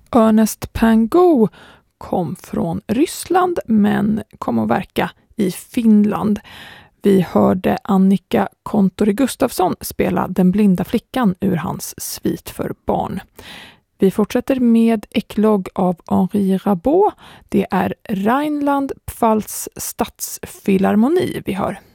Ernest Pango kom från Ryssland men kom att verka i Finland. Vi hörde Annika Kontori Gustafsson spela Den blinda flickan ur hans svit för barn. Vi fortsätter med Eklog av Henri Rabault. Det är Rheinland-Pfalz stadsfilharmoni vi hör.